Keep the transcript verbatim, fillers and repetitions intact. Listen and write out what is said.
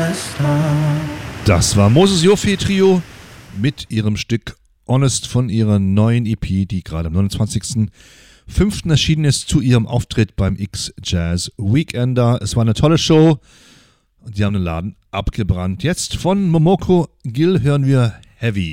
Das war Moses Joffe Trio mit ihrem Stück Honest von ihrer neuen E P, die gerade am neunundzwanzigsten fünften erschienen ist, zu ihrem Auftritt beim X-Jazz Weekender. Es war eine tolle Show und die haben den Laden abgebrannt. Jetzt von Momoko Gil hören wir Heavy.